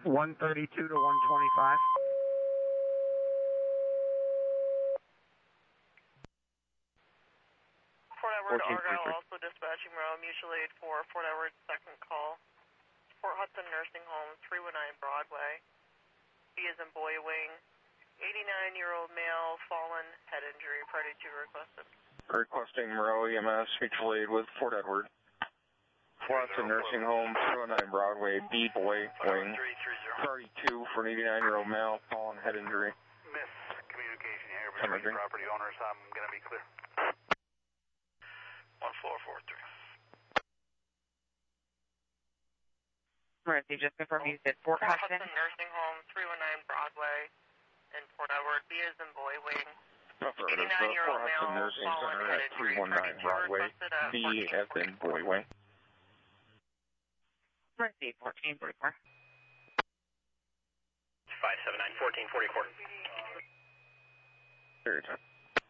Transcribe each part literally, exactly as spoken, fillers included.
one thirty-two to one twenty-five. Fort Edward, Argyle also dispatching Monroe, mutual aid for Fort Edward, second call. Fort Hudson Nursing Home, three one nine Broadway. B is in boy wing. eighty-nine-year-old male, fallen, head injury, party two requested. Requesting Monroe E M S, mutual aid with Fort Edward. Fort Hudson Nursing Home, three one nine Broadway, B boy wing. Party two for an eighty-nine-year-old male, fallen, head injury. Miscommunication here between property owners. I'm going to be clear. one four four three. Mercy, just confirm you said Fort, Fort Hudson. Hudson Nursing Home, three one nine Broadway, in Fort Edward. B is in boy wing. eighty-nine-year-old male, Nursing fallen, Center head at injury, three one nine Broadway, B as in boy wing. Mercy, fourteen forty-four. five seven nine, fourteen forty-four. Period time.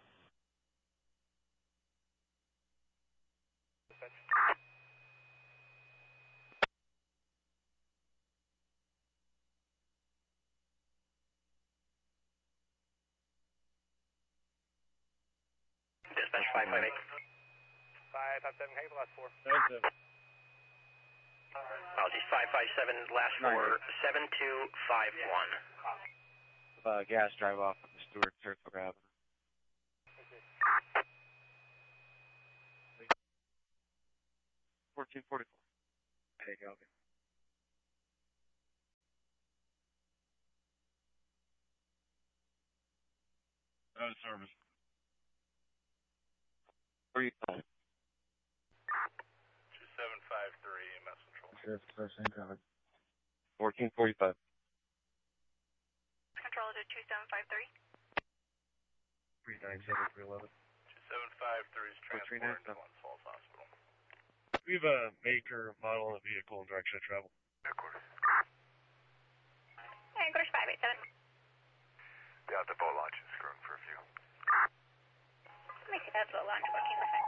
Dispatch five five eight. five five seven, hey, last four. Apologies, five five seven, last four, seven two five one. Uh, gas drive off of the Stewart Circle Avenue. fourteen forty-four. There you go. Out of service. Where are you calling? two seven five three, E M S Control. Sheriff's first incoming. fourteen forty-five. Control to two seven five three. three nine seven three eleven. two seven five three is transported to Glens Falls Hospital. We have a maker, model, and vehicle and direction of travel. Headquarters. Headquarters five eight seven. Be out the boat launch and screwing for a few. Make it up boat launch fourteen percent.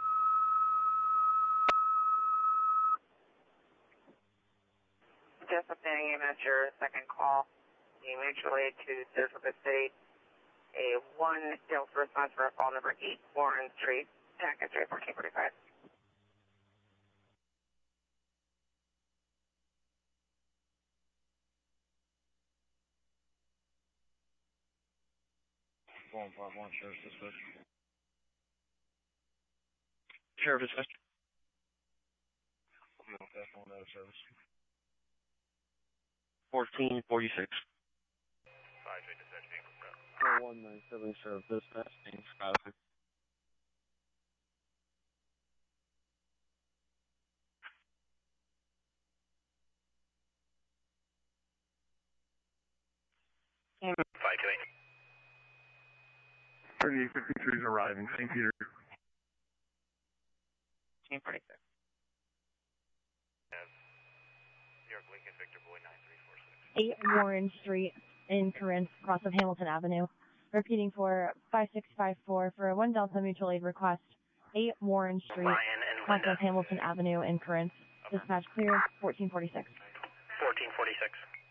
Just updating you at your second call. The mutual aid to Saratoga City. A one Delta response for a call number eight Warren Street. Package three fourteen forty-five. one five one, Sheriff's Dispatch. Sheriff's Dispatch. One out of service. fourteen forty-six. five eight dispatch being confirmed. four one nine seven, Sheriff's Dispatch, being Scotland. five two eight. thirty-eight fifty-three is arriving, Saint Peter. fourteen forty-six. New York Lincoln Victor Boy nine three four six. eight Warren Street in Corinth, cross of Hamilton Avenue. Repeating for five six five four for a one Delta mutual aid request. eight Warren Street, Ryan and cross Linda. of Hamilton Avenue in Corinth. Dispatch clear, fourteen forty-six. fourteen forty-six.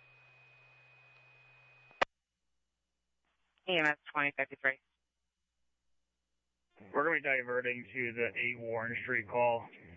E M S twenty fifty-three. We're going to be diverting to the eight Warren Street call.